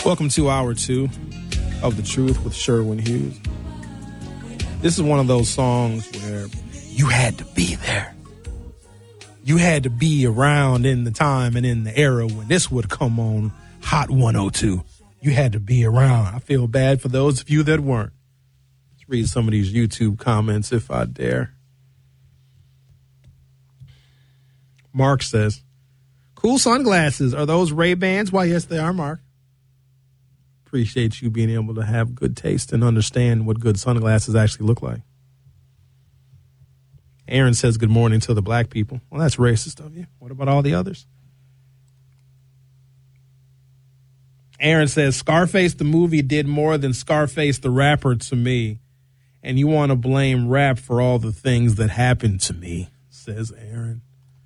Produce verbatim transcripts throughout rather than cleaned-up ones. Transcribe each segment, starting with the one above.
Welcome to hour two of The Truth with Sherwin Hughes. This is one of those songs where you had to be there. You had to be around in the time and in the era when this would come on Hot one oh two. You had to be around. I feel bad for those of you that weren't. Let's read some of these YouTube comments if I dare. Mark says, cool sunglasses. Are those Ray-Bans? Why, yes, they are, Mark. Appreciate you being able to have good taste and understand what good sunglasses actually look like. Aaron says good morning to the black people. Well, that's racist of you. What about all the others? Aaron says, Scarface the movie did more than Scarface the rapper to me. And you want to blame rap for all the things that happened to me, says Aaron.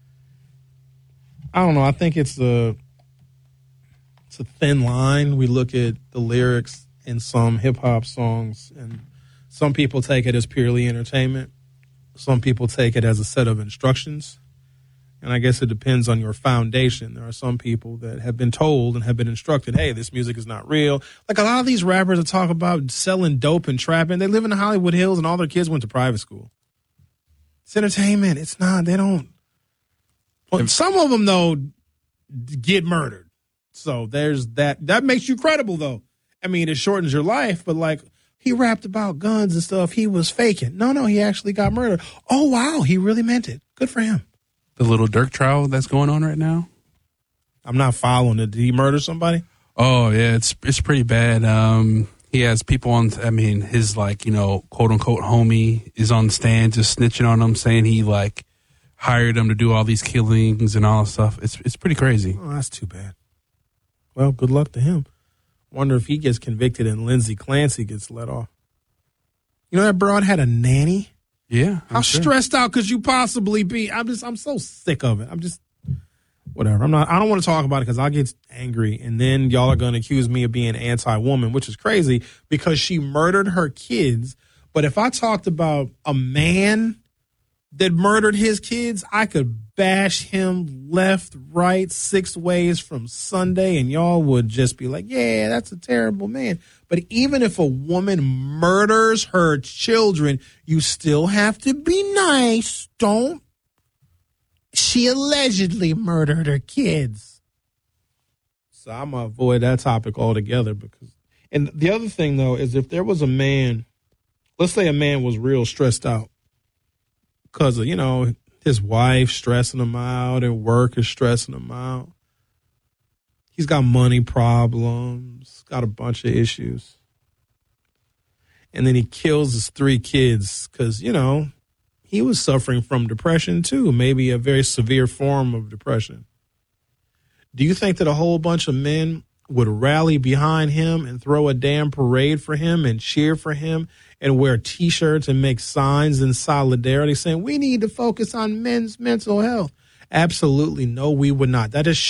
I don't know. I think it's a... It's a thin line. We look at the lyrics in some hip-hop songs, and some people take it as purely entertainment. Some people take it as a set of instructions. And I guess it depends on your foundation. There are some people that have been told and have been instructed, hey, this music is not real. Like a lot of these rappers that talk about selling dope and trapping, they live in the Hollywood Hills and all their kids went to private school. It's entertainment. It's not. They don't. Well, some of them, though, get murdered. So there's that. That makes you credible, though. I mean, it shortens your life, but like he rapped about guns and stuff. He was faking. No, no, he actually got murdered. Oh, wow. He really meant it. Good for him. The Little Dirk trial that's going on right now? I'm not following it. Did he murder somebody? Oh, yeah. It's it's pretty bad. Um, he has people on, I mean, his like, you know, quote unquote homie is on the stand just snitching on him, saying he like hired him to do all these killings and all that stuff. It's, it's pretty crazy. Oh, that's too bad. Well, good luck to him. Wonder if he gets convicted and Lindsey Clancy gets let off. You know that broad had a nanny? Yeah. I'm How sure. stressed out could you possibly be? I'm just, I'm so sick of it. I'm just, whatever. I'm not, I don't want to talk about it because I'll get angry and then y'all are going to accuse me of being anti-woman, which is crazy because she murdered her kids. But if I talked about a man that murdered his kids, I could bash him left, right, six ways from Sunday, and y'all would just be like, yeah, that's a terrible man. But even if a woman murders her children, you still have to be nice. Don't. She allegedly murdered her kids. So I'm going to avoid that topic altogether. because. And the other thing, though, is if there was a man, let's say a man was real stressed out because of, you know, his wife stressing him out and work is stressing him out. He's got money problems, got a bunch of issues. And then he kills his three kids because, you know, he was suffering from depression too, maybe a very severe form of depression. Do you think that a whole bunch of men would rally behind him and throw a damn parade for him and cheer for him and wear T-shirts and make signs in solidarity saying we need to focus on men's mental health? Absolutely no, we would not. That is